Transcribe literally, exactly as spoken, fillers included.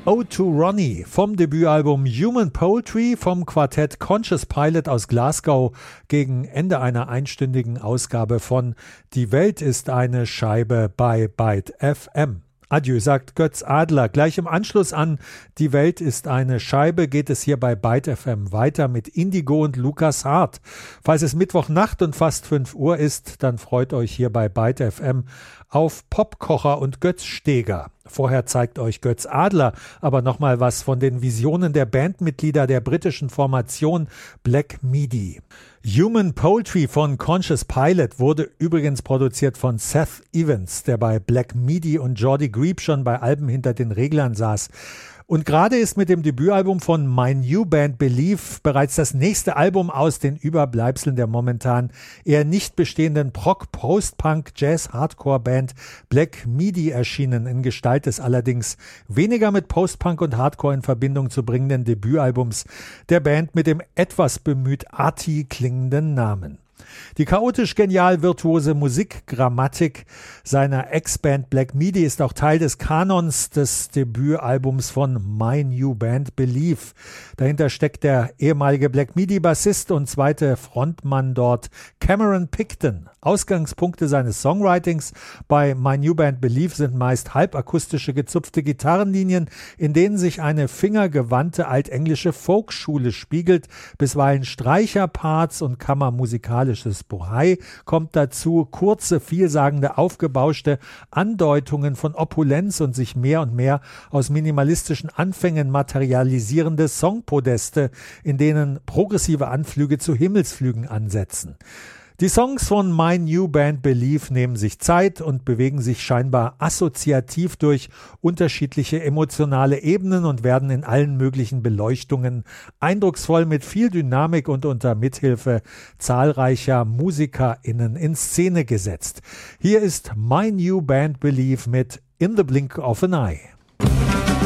Ode to Ronnie vom Debütalbum Human Poetry vom Quartett Conscious Pilot aus Glasgow gegen Ende einer einstündigen Ausgabe von Die Welt ist eine Scheibe bei Byte F M. Adieu, sagt Götz Adler. Gleich im Anschluss an Die Welt ist eine Scheibe geht es hier bei Byte F M weiter mit Indigo und Lukas Hart. Falls es Mittwochnacht und fast fünf Uhr ist, dann freut euch hier bei Byte F M auf Popkocher und Götz Steger. Vorher zeigt euch Götz Adler aber nochmal was von den Visionen der Bandmitglieder der britischen Formation Black Midi. Human Poetry von Conscious Pilot wurde übrigens produziert von Seth Evans, der bei Black Midi und Jordi Grieb schon bei Alben hinter den Reglern saß. Und gerade ist mit dem Debütalbum von My New Band Believe bereits das nächste Album aus den Überbleibseln der momentan eher nicht bestehenden Prog, Post-Punk, Jazz, Hardcore-Band Black Midi erschienen, in Gestalt des allerdings weniger mit Post-Punk und Hardcore in Verbindung zu bringenden Debütalbums der Band mit dem etwas bemüht arty klingenden Namen. Die chaotisch genial virtuose Musikgrammatik seiner Ex-Band Black Midi ist auch Teil des Kanons des Debütalbums von My New Band Believe. Dahinter steckt der ehemalige Black Midi-Bassist und zweite Frontmann dort, Cameron Picton. Ausgangspunkte seines Songwritings bei My New Band Believe sind meist halbakustische gezupfte Gitarrenlinien, in denen sich eine fingergewandte altenglische Folkschule spiegelt, bisweilen Streicherparts und kammermusikalisches Bohai kommt dazu, kurze, vielsagende, aufgebauschte Andeutungen von Opulenz und sich mehr und mehr aus minimalistischen Anfängen materialisierende Songpodeste, in denen progressive Anflüge zu Himmelsflügen ansetzen. Die Songs von My New Band Believe nehmen sich Zeit und bewegen sich scheinbar assoziativ durch unterschiedliche emotionale Ebenen und werden in allen möglichen Beleuchtungen eindrucksvoll mit viel Dynamik und unter Mithilfe zahlreicher MusikerInnen in Szene gesetzt. Hier ist My New Band Believe mit In the Blink of an Eye.